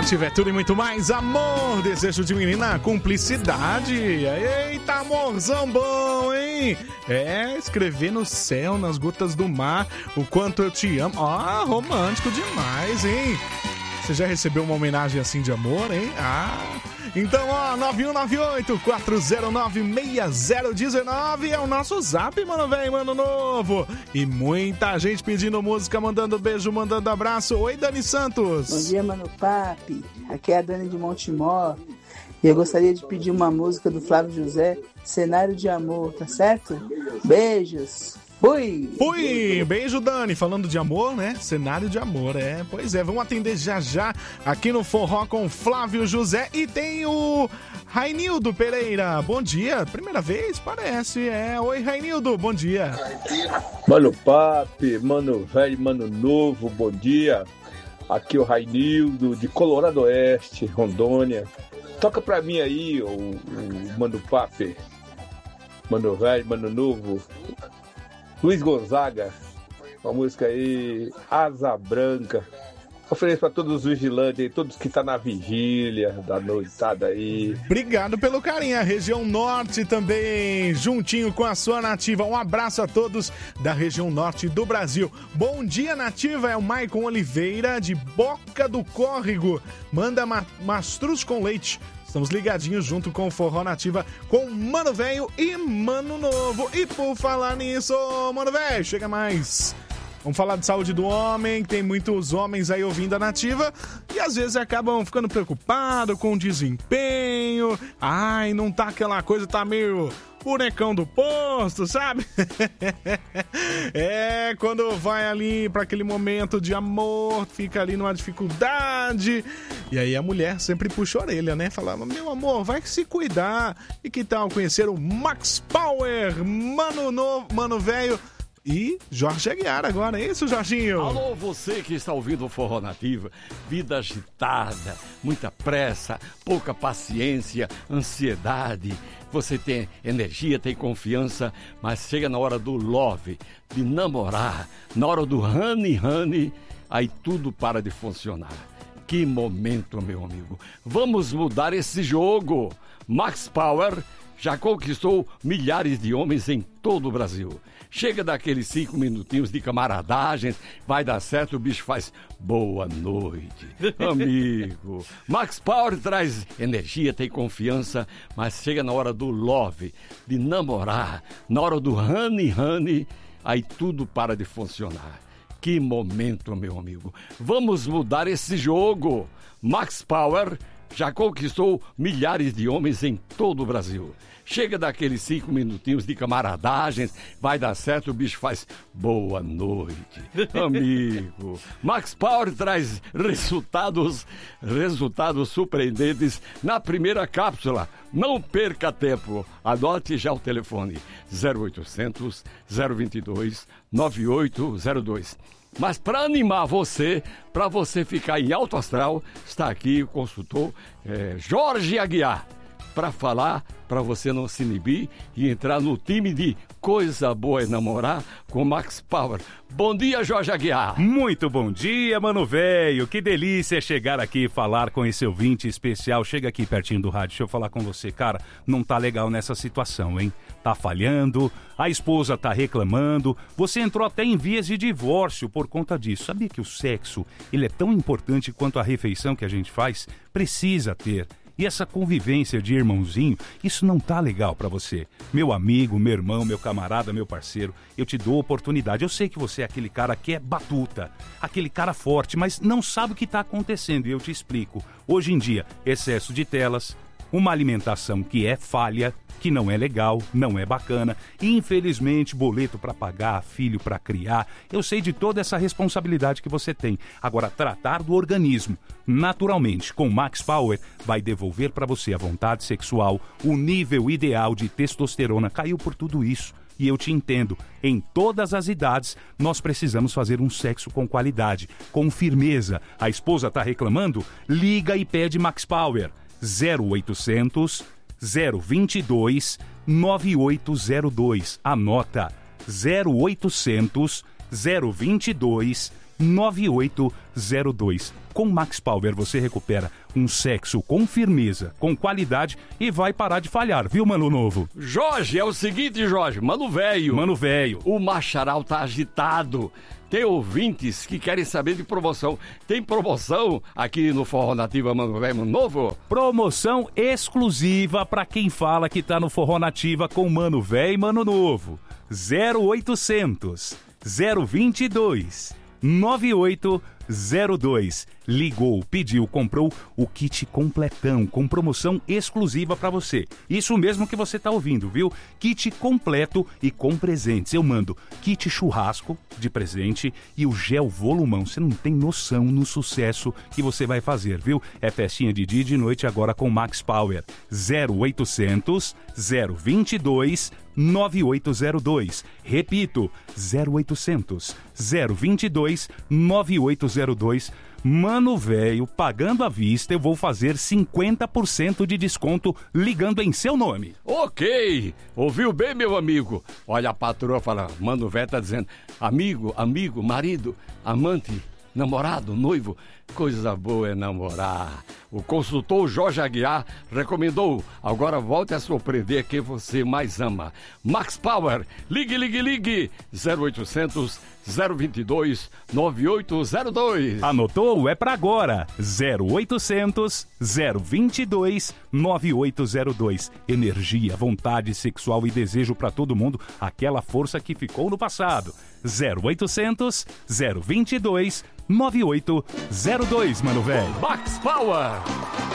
Nativa é tudo e muito mais. Amor, desejo de menina, cumplicidade. Eita, amorzão bom, hein? Escrever no céu, nas gotas do mar, o quanto eu te amo. Romântico demais, hein? Você já recebeu uma homenagem assim de amor, hein? Então, 9198-409-6019 é o nosso zap, mano velho, mano novo. E muita gente pedindo música, mandando beijo, mandando abraço. Oi, Dani Santos. Bom dia, mano papi. Aqui é a Dani de Montemor. E eu gostaria de pedir uma música do Flávio José, Cenário de Amor, tá certo? Beijos. Fui! Beijo, Dani. Falando de amor, né? Cenário de amor, Pois é, vamos atender já aqui no Forró com Flávio José. E tem o Rainildo Pereira. Bom dia. Primeira vez? Parece. Oi, Rainildo. Bom dia. Mano papi, mano velho, mano novo, bom dia. Aqui é o Rainildo, de Colorado Oeste, Rondônia. Toca pra mim aí, o mano papi, mano velho, mano novo, Luiz Gonzaga, uma música aí, Asa Branca. Ofereço para todos os vigilantes, todos que estão na vigília da noitada aí. Obrigado pelo carinho. A região norte também, juntinho com a sua Nativa. Um abraço a todos da região norte do Brasil. Bom dia, Nativa. É o Maicon Oliveira, de Boca do Córrego. Manda mastruz com leite. Estamos ligadinhos junto com o Forró Nativa, com Mano Velho e Mano Novo. E por falar nisso, Mano Velho, chega mais. Vamos falar de saúde do homem, tem muitos homens aí ouvindo a Nativa e às vezes acabam ficando preocupados com o desempenho. Não tá aquela coisa, tá meio bonecão do posto, sabe? Quando vai ali para aquele momento de amor, fica ali numa dificuldade. E aí a mulher sempre puxa a orelha, né? Falava, meu amor, vai se cuidar. E que tal conhecer o Max Power, Mano Novo, Mano Velho e Jorge Aguiar agora, é isso, Jorginho? Alô, você que está ouvindo o Forró Nativa, vida agitada, muita pressa, pouca paciência, ansiedade. Você tem energia, tem confiança, mas chega na hora do love, de namorar, na hora do honey, aí tudo para de funcionar. Que momento, meu amigo. Vamos mudar esse jogo. Max Power já conquistou milhares de homens em todo o Brasil. Chega daqueles 5 minutinhos de camaradagem, vai dar certo, o bicho faz boa noite, amigo. Max Power traz energia, tem confiança, mas chega na hora do love, de namorar, na hora do honey, aí tudo para de funcionar. Que momento, meu amigo. Vamos mudar esse jogo. Max Power já conquistou milhares de homens em todo o Brasil. Chega daqueles 5 minutinhos de camaradagem, vai dar certo, o bicho faz boa noite, amigo. Max Power traz resultados surpreendentes na primeira cápsula. Não perca tempo. Anote já o telefone 0800 022 9802. Mas para animar você, para você ficar em alto astral, está aqui o consultor Jorge Aguiar, para falar, para você não se inibir e entrar no time de Coisa Boa é Namorar com Max Power. Bom dia, Jorge Aguiar. Muito bom dia, mano velho. Que delícia chegar aqui e falar com esse ouvinte especial. Chega aqui pertinho do rádio, deixa eu falar com você. Cara, não tá legal nessa situação, hein? Tá falhando, a esposa tá reclamando, você entrou até em vias de divórcio por conta disso. Sabia que o sexo, ele é tão importante quanto a refeição que a gente faz? Precisa ter. E essa convivência de irmãozinho, isso não tá legal pra você. Meu amigo, meu irmão, meu camarada, meu parceiro, eu te dou oportunidade. Eu sei que você é aquele cara que é batuta, aquele cara forte, mas não sabe o que tá acontecendo. E eu te explico. Hoje em dia, excesso de telas, uma alimentação que é falha, que não é legal, não é bacana, e infelizmente boleto para pagar, filho para criar. Eu sei de toda essa responsabilidade que você tem. Agora, tratar do organismo naturalmente com Max Power vai devolver para você a vontade sexual, o nível ideal de testosterona. Caiu por tudo isso. E eu te entendo, em todas as idades, nós precisamos fazer um sexo com qualidade, com firmeza. A esposa tá reclamando? Liga e pede Max Power. 0800 022 9802. Anota 0800 022 9802. Com Max Power você recupera um sexo com firmeza, com qualidade e vai parar de falhar, viu, Mano Novo? Jorge, é o seguinte, Jorge, Mano Velho. Mano Velho. O Macharal tá agitado. Tem ouvintes que querem saber de promoção. Tem promoção aqui no Forró Nativa, Mano Velho, Mano Novo? Promoção exclusiva para quem fala que tá no Forró Nativa com Mano Velho e Mano Novo. 0800 022 9802. Ligou, pediu, comprou o kit completão com promoção exclusiva para você. Isso mesmo que você tá ouvindo, viu? Kit completo e com presentes. Eu mando kit churrasco de presente e o gel volumão. Você não tem noção no sucesso que você vai fazer, viu? É festinha de dia e de noite agora com Max Power. 0800 022 9802. Repito, 0800 022 9802. Mano Velho, pagando à vista, eu vou fazer 50% de desconto ligando em seu nome. Ok, ouviu bem, meu amigo? Olha, a patroa fala, Mano Velho tá dizendo, amigo, marido, amante, namorado, noivo, coisa boa é namorar. O consultor Jorge Aguiar recomendou. Agora volte a surpreender quem você mais ama. Max Power, ligue. 0800 022 9802. Anotou? É pra agora. 0800 022 9802. Energia, vontade sexual e desejo pra todo mundo. Aquela força que ficou no passado. 0800 022 9802, Mano Velho. Max Power.